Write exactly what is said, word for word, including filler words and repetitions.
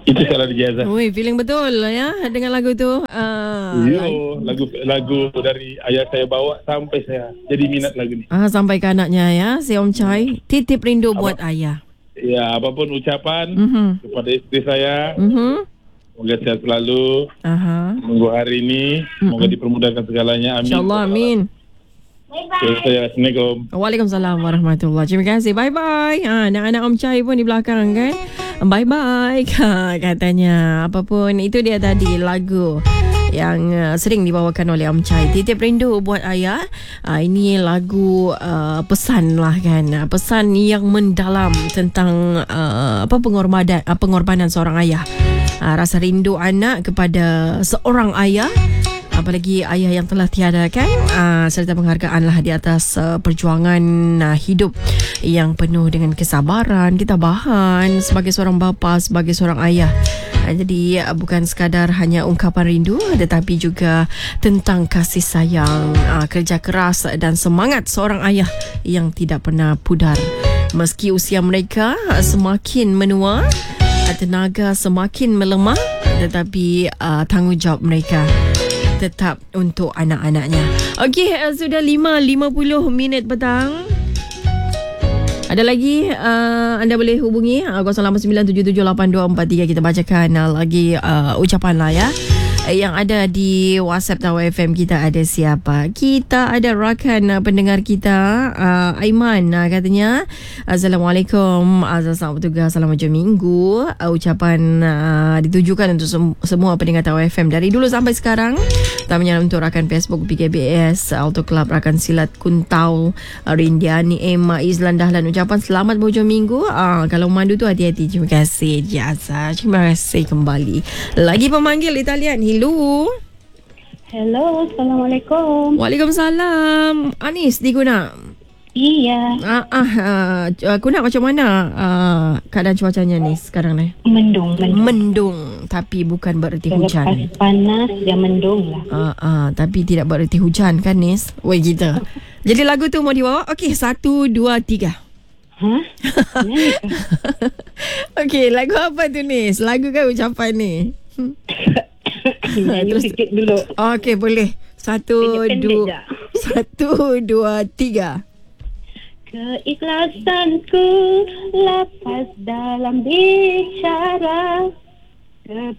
Itu salah D J Azhar. Ui, feeling betul ya dengan lagu tu. Uh, Yo, lagu lagu dari ayah saya bawa sampai saya jadi minat lagu ni. Ah, sampai ke anaknya ya, si Om Chai. Titip rindu buat Apa? ayah. Ya, apapun ucapan Mhm. kepada istri saya, Mhm. semoga sehat selalu. Aha. Menunggu hari ini, semoga dipermudahkan segalanya. Amin. InsyaAllah, amin. Terus saya, Assalamualaikum. Waalaikumsalam warahmatullahi. Terima kasih. Bye-bye. Ha, anak-anak Om Chai pun di belakang kan. Bye-bye. Ha, katanya. Apapun itu dia tadi lagu yang uh, sering dibawakan oleh Om Chai. Titip rindu buat ayah. Uh, ini lagu uh, pesan lah kan. Uh, pesan yang mendalam tentang uh, apa pengorbanan uh, pengorbanan seorang ayah. Uh, rasa rindu anak kepada seorang ayah, apalagi ayah yang telah tiada kan, uh, serta penghargaan lah di atas uh, perjuangan uh, hidup yang penuh dengan kesabaran, ketabahan sebagai seorang bapa, sebagai seorang ayah. Uh, jadi uh, bukan sekadar hanya ungkapan rindu, tetapi juga tentang kasih sayang, uh, kerja keras dan semangat seorang ayah yang tidak pernah pudar. Meski usia mereka uh, semakin menua, uh, tenaga semakin melemah, tetapi uh, tanggungjawab mereka tetap untuk anak-anaknya. Okey, uh, sudah lima lima puluh minit petang. Ada lagi uh, anda boleh hubungi uh, kosong lapan sembilan tujuh tujuh lapan dua empat tiga. Kita bacakan uh, lagi uh, ucapan lah ya. Yang ada di WhatsApp Tawar F M kita ada siapa? Kita ada rakan uh, pendengar kita, uh, Aiman, uh, katanya Assalamualaikum, selamat bertugas, selamat hujung minggu. uh, Ucapan uh, ditujukan untuk sem- semua pendengar Tawar F M dari dulu sampai sekarang. Utamanya untuk rakan Facebook P K B S, Auto Club, rakan silat Kuntau, uh, Rindiani, Emma, Izlan, Dahlan. Ucapan selamat berhujung minggu. uh, Kalau mandu tu hati-hati. Terima kasih Jasa. Terima kasih kembali. Lagi pemanggil di talian. Hello. Hello, Assalamualaikum. Waalaikumsalam. Anis di Guna. Iya. Ah, ah, ah, Guna macam mana ah, keadaan cuacanya ni sekarang ni? Mendung, mendung. Mendung, tapi bukan bererti hujan. Lepas panas, dia mendung lah. Ah, ah, tapi tidak bererti hujan kan, Nis? Woi kita. Jadi lagu tu mau dibawa? Okey, satu, dua, tiga. Hah? Okey, lagu apa tu, Nis? Lagu kan ucapan ni? Nyanyi sikit dulu. Okey, boleh. Satu, Pendek-pendek dua, je. satu, dua, tiga. Keikhlasanku lepas dalam bicara,